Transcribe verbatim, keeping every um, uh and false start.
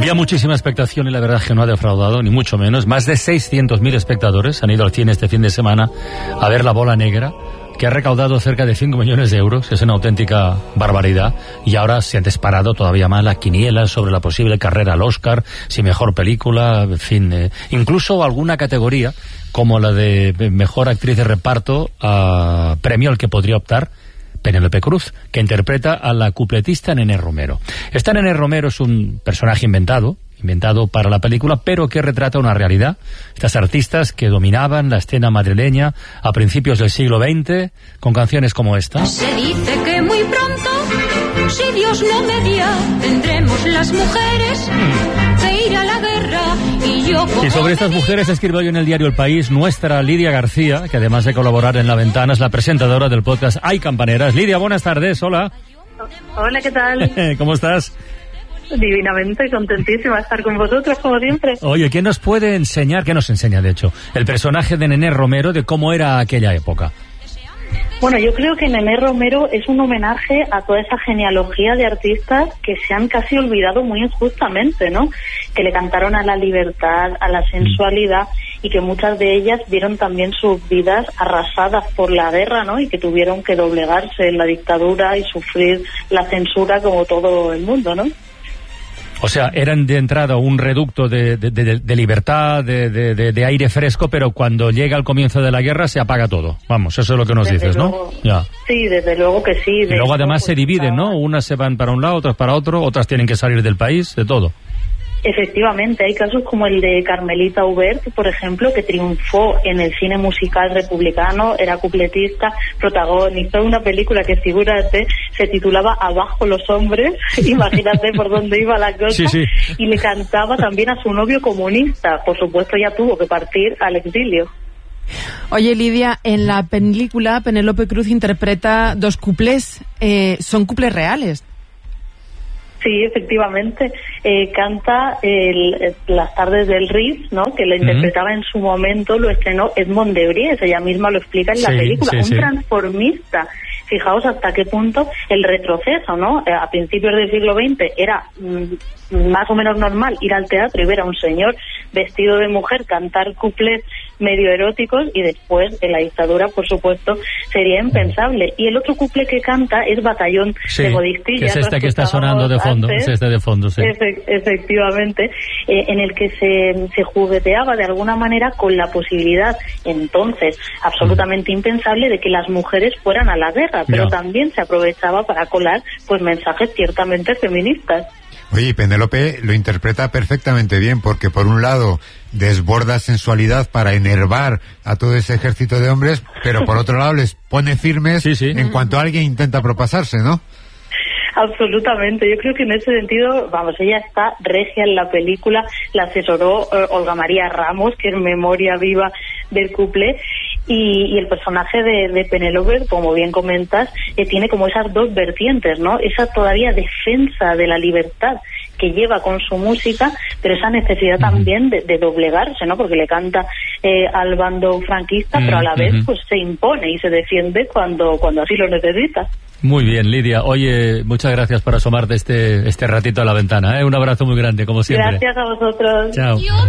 Había muchísima expectación y la verdad es que no ha defraudado, ni mucho menos. Más de seiscientos mil espectadores han ido al cine este fin de semana a ver La Bola Negra, que ha recaudado cerca de cinco millones de euros. Es una auténtica barbaridad. Y ahora se han disparado todavía más las quinielas sobre la posible carrera al Oscar, si mejor película, en fin. Eh, incluso alguna categoría, como la de mejor actriz de reparto, a premio al que podría optar Penélope Cruz, que interpreta a la cupletista Nené Romero. Esta Nené Romero es un personaje inventado, inventado para la película, pero que retrata una realidad. Estas artistas que dominaban la escena madrileña a principios del siglo veinte, con canciones como esta. Se dice que muy pronto, si Dios no media, tendremos las mujeres que ir a la guerra. Y yo... Y sobre estas mujeres escribe hoy en el diario El País nuestra Lidia García, que además de colaborar en La Ventana, es la presentadora del podcast Hay Campaneras. Lidia, buenas tardes, hola. Hola, ¿qué tal? ¿Cómo estás? Divinamente, contentísima de estar con vosotros, como siempre. Oye, ¿quién nos puede enseñar, qué nos enseña, de hecho, el personaje de Nené Romero, de cómo era aquella época? Bueno, yo creo que Nené Romero es un homenaje a toda esa genealogía de artistas que se han casi olvidado muy injustamente, ¿no? Que le cantaron a la libertad, a la sensualidad, y que muchas de ellas vieron también sus vidas arrasadas por la guerra, ¿no? Y que tuvieron que doblegarse en la dictadura y sufrir la censura como todo el mundo, ¿no? O sea, eran de entrada un reducto de, de, de, de libertad, de, de, de aire fresco, pero cuando llega el comienzo de la guerra se apaga todo. Vamos, eso es lo que nos desde dices, luego, ¿no? Ya. Sí, desde luego que sí. Y luego además se dividen, ¿no? Unas se van para un lado, otras para otro, otras tienen que salir del país, de todo. Efectivamente, hay casos como el de Carmelita Hubert, por ejemplo, que triunfó en el cine musical republicano, era cupletista, protagonizó una película que, figúrate, se titulaba Abajo los hombres, imagínate por dónde iba la cosa, sí, sí. Y le cantaba también a su novio comunista, por supuesto ya tuvo que partir al exilio. Oye, Lidia, en la película Penélope Cruz interpreta dos cuplés, eh, ¿son cuplés reales? Sí, efectivamente. Eh, canta el, Las tardes del Ritz, ¿no? Que lo interpretaba uh-huh. en su momento, lo estrenó Edmond de Bries, ella misma lo explica en la sí, película. Sí, un sí. transformista. Fijaos hasta qué punto el retroceso, ¿no? Eh, a principios del siglo veinte era mm, más o menos normal ir al teatro y ver a un señor vestido de mujer cantar cuplés medio eróticos, y después en la dictadura, por supuesto, sería impensable. Y el otro cuplé que canta es Batallón sí, de Modistillas, que es este que está sonando de fondo, antes. es este de fondo, sí. Efe- efectivamente, eh, en el que se, se jugueteaba de alguna manera con la posibilidad, entonces absolutamente mm. impensable, de que las mujeres fueran a la guerra, pero no. también se aprovechaba para colar pues mensajes ciertamente feministas. Oye, Penélope lo interpreta perfectamente bien, porque por un lado desborda sensualidad para enervar a todo ese ejército de hombres, pero por otro lado les pone firmes sí, sí. en cuanto alguien intenta propasarse, ¿no? Absolutamente, yo creo que en ese sentido, vamos, ella está regia en la película, la asesoró eh, Olga María Ramos, que es memoria viva del cuplé, y, y el personaje de, de Penélope, como bien comentas, eh, tiene como esas dos vertientes, ¿no? Esa todavía defensa de la libertad que lleva con su música, pero esa necesidad uh-huh. también de, de doblegarse, ¿no? Porque le canta eh, al bando franquista, uh-huh. pero a la vez pues se impone y se defiende cuando, cuando así lo necesita. Muy bien, Lidia. Oye, muchas gracias por asomarte este, este ratito a la ventana, ¿eh? Un abrazo muy grande, como siempre. Gracias a vosotros. Chao.